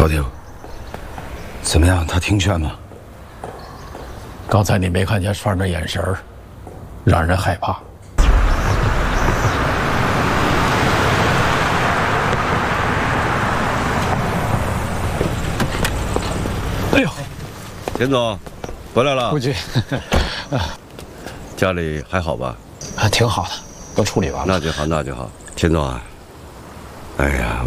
朝廷，怎么样？他听劝吗？ 刚才你没看见帅那眼神儿，让人害怕。哎呦， 田总，回来了。 夫君， 家里还好吧？ 啊，挺好的，都处理完了。 那就好，那就好。田总啊，哎呀，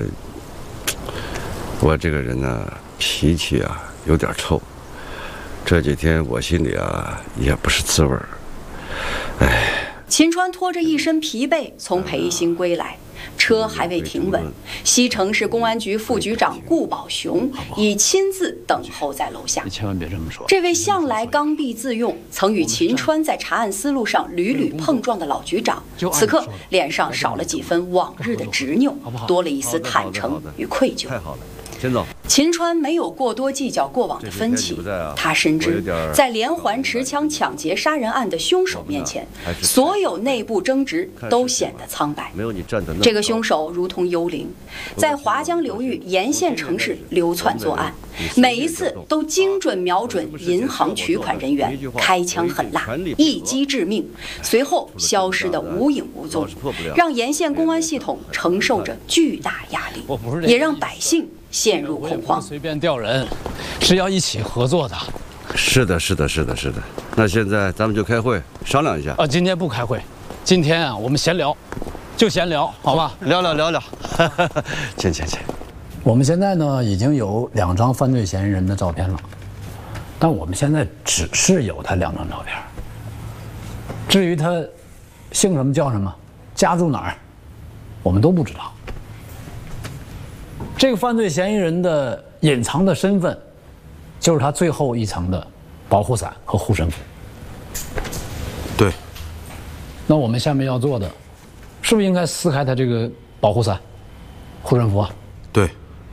我这个人呢，脾气啊有点臭。这几天我心里啊也不是滋味儿。哎。 秦川拖着一身疲惫从培新归来，车还未停稳，西城市公安局副局长顾宝雄已亲自等候在楼下。 你千万别这么说。 这位向来刚愎自用，曾与秦川在查案思路上屡屡碰撞的老局长，此刻脸上少了几分往日的执拗，多了一丝坦诚与愧疚。 太好了。秦总， 秦川没有过多计较过往的分歧，他深知在连环持枪抢劫杀人案的凶手面前，所有内部争执都显得苍白。这个凶手如同幽灵，在华江流域沿线城市流窜作案，每一次都精准瞄准银行取款人员，开枪狠辣，一击致命，随后消失得无影无踪，让沿线公安系统承受着巨大压力，也让百姓陷入恐慌。 随便调人，是要一起合作的。 是的。那现在咱们就开会商量一下。 今天不开会，今天啊，我们闲聊，就闲聊，好吧？ 聊聊。请。 我们现在呢，已经有2张犯罪嫌疑人的照片了，但我们现在只是有他2张照片。至于他姓什么叫什么，家住哪儿，我们都不知道。这个犯罪嫌疑人的隐藏的身份，就是他最后一层的保护伞和护身符。 对。 那我们下面要做的，是不是应该撕开他这个保护伞、护身符啊？ 对。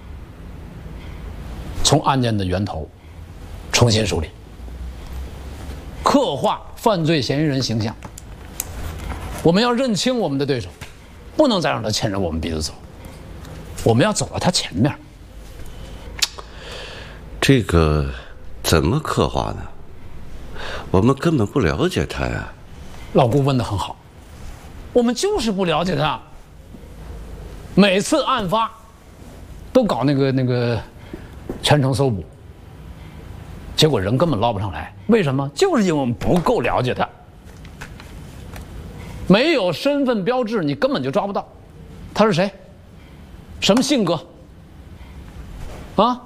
从案件的源头重新梳理，刻画犯罪嫌疑人形象。我们要认清我们的对手，不能再让他牵着我们鼻子走。我们要走到他前面。 这个怎么刻画呢？我们根本不了解他呀。 老顾问得很好，我们就是不了解他。每次案发都搞那个全程搜捕，结果人根本捞不上来。为什么？就是因为我们不够了解他。没有身份标志，你根本就抓不到他是谁。什么性格啊？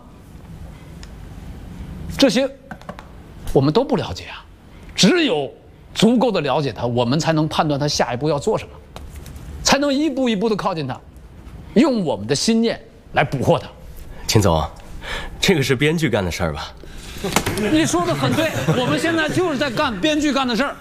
这些我们都不了解啊。只有足够的了解他，我们才能判断他下一步要做什么，才能一步一步的靠近他，用我们的心念来捕获他。 秦总，这个是编剧干的事儿吧？ 你说的很对，我们现在就是在干编剧干的事儿。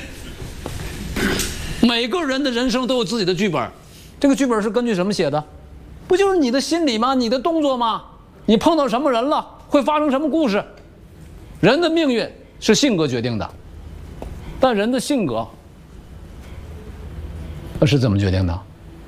每个人的人生都有自己的剧本，这个剧本是根据什么写的？不就是你的心理吗？你的动作吗？你碰到什么人了，会发生什么故事？人的命运是性格决定的，但人的性格是怎么决定的？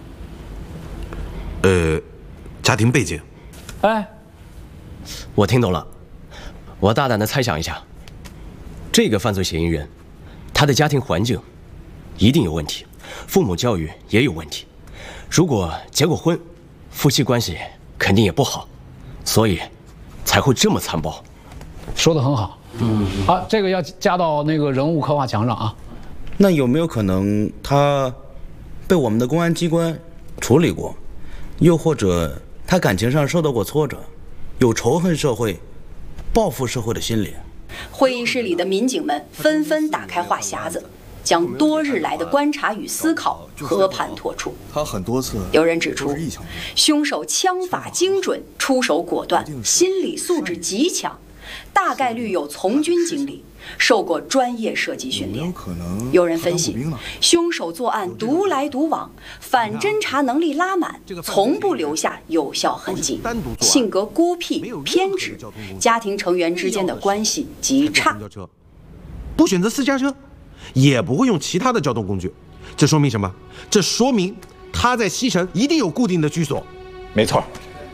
家庭背景。 哎， 我听懂了。我大胆的猜想一下，这个犯罪嫌疑人，他的家庭环境一定有问题，父母教育也有问题。如果结过婚，夫妻关系肯定也不好，所以才会这么残暴。 说得很好。好，这个要加到那个人物刻画墙上啊。 那有没有可能他被我们的公安机关处理过，又或者他感情上受到过挫折，有仇恨社会、报复社会的心理？ 会议室里的民警们纷纷打开话匣子，将多日来的观察与思考和盘托出。 他很多次有人指出，凶手枪法精准，出手果断，心理素质极强，大概率有从军经历，受过专业射击训练。有人分析，凶手作案独来独往，反侦查能力拉满，从不留下有效痕迹，性格孤僻偏执，家庭成员之间的关系极差。 不选择私家车，也不会用其他的交通工具，这说明什么？这说明他在西城一定有固定的居所。 没错，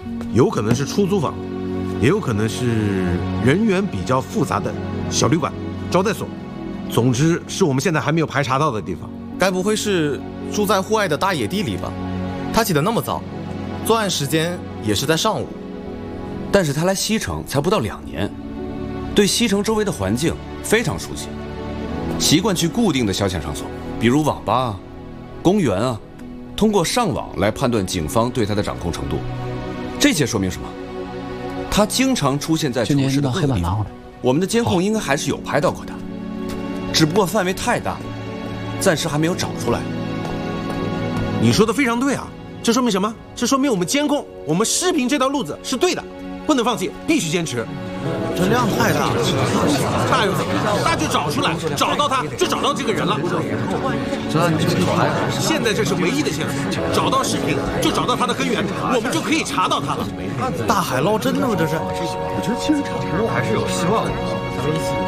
有可能是出租房，也有可能是人员比较复杂的小旅馆、招待所。总之，是我们现在还没有排查到的地方。 该不会是住在户外的大野地里吧？他起得那么早，作案时间也是在上午。 但是他来西城才不到2年，对西城周围的环境非常熟悉，习惯去固定的消遣场所，比如网吧啊、公园啊，通过上网来判断警方对他的掌控程度。这些说明什么？他经常出现在城市的各个地方，我们的监控应该还是有拍到过他，只不过范围太大，暂时还没有找出来。 你说的非常对啊，这说明什么？这说明我们监控、我们视频这条路子是对的，不能放弃，必须坚持。 这量太大了， 大又怎么样？大就找出来，找到他就找到这个人了。现在这是唯一的线索，找到视频就找到他的根源，我们就可以查到他了。 大海捞针呢吗？这是？ 我觉得其实还是有希望的。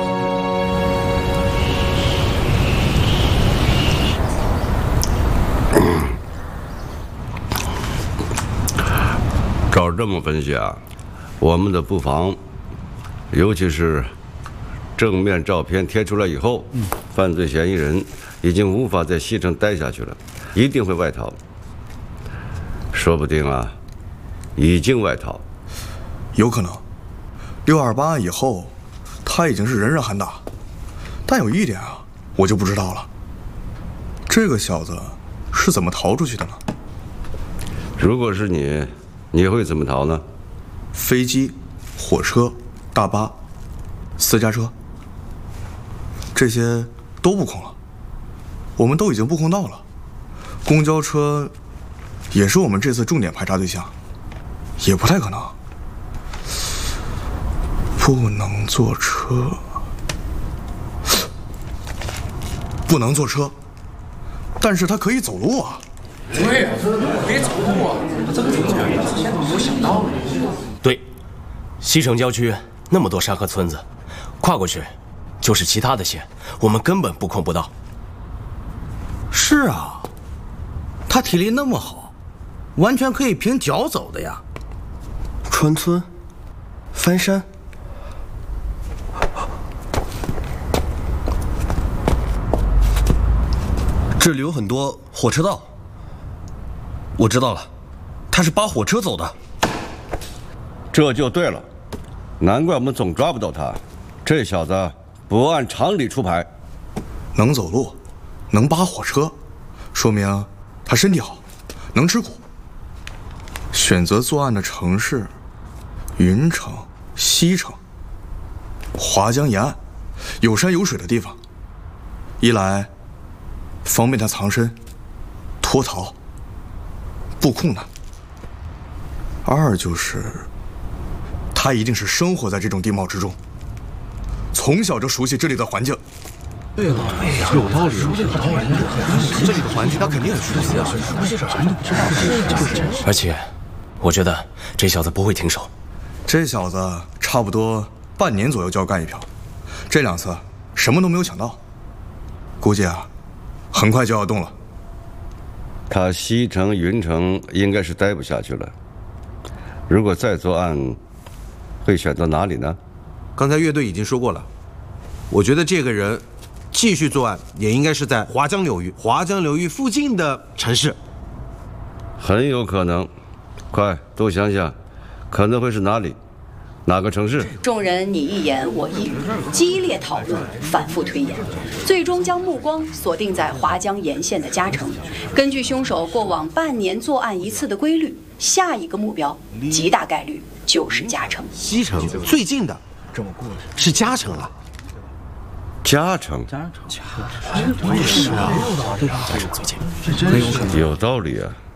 照这么分析啊，我们的布防，尤其是正面照片贴出来以后，犯罪嫌疑人已经无法在西城待下去了，一定会外逃。说不定啊，已经外逃。 有可能，628案以后，他已经是人人喊打。但有一点啊，我就不知道了，这个小子是怎么逃出去的呢？ 如果是你，你会怎么逃呢？ 飞机、火车、大巴、私家车，这些都布控了，我们都已经布控到了。公交车也是我们这次重点排查对象，也不太可能。不能坐车，不能坐车，但是他可以走路啊。 对呀，别走路啊！这个之前都没有想到。 对，西城郊区那么多山和村子，跨过去就是其他的县，我们根本布控不到。 是啊，他体力那么好，完全可以凭脚走的呀。 穿村、翻山， 这里有很多火车道。我知道了，他是扒火车走的。 这就对了，难怪我们总抓不到他。这小子不按常理出牌。 能走路，能扒火车，说明他身体好，能吃苦。选择作案的城市，云城、西城、华江沿岸，有山有水的地方。一来，方便他藏身、脱逃。布控呢？二就是，他一定是生活在这种地貌之中，从小就熟悉这里的环境。 对了，有道理。这里的环境他肯定很熟悉啊。 而且，我觉得这小子不会停手。 这小子差不多半年左右就要干一票，这2次什么都没有抢到，估计啊，很快就要动了。 他西城、云城应该是待不下去了。如果再作案，会选择哪里呢？ 刚才乐队已经说过了，我觉得这个人继续作案也应该是在华江流域附近的城市。 很有可能。快，都想想，可能会是哪里？哪个城市？ 众人你一言我一语，激烈讨论，反复推演，最终将目光锁定在华江沿线的嘉诚。根据凶手过往半年作案1次的规律，下一个目标极大概率就是嘉诚。 西城最近的是嘉诚了。 嘉诚， 是啊，嘉诚最近， 有道理啊。